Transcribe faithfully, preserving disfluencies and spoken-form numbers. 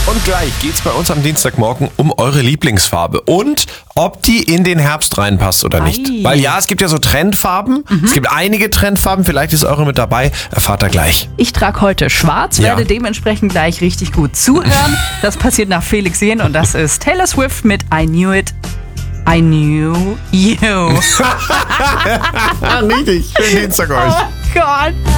Und gleich geht's bei uns am Dienstagmorgen um eure Lieblingsfarbe und ob die in den Herbst reinpasst oder nicht. Ei. Weil ja, es gibt ja so Trendfarben. Mhm. Es gibt einige Trendfarben. Vielleicht ist eure mit dabei. Erfahrt ihr gleich. Ich trage heute schwarz, Ja. werde dementsprechend gleich richtig gut zuhören. Das passiert nach Felix Jähn und das ist Taylor Swift mit I Knew It. I Knew You. Richtig. Schönen Dienstag euch. Oh Gott.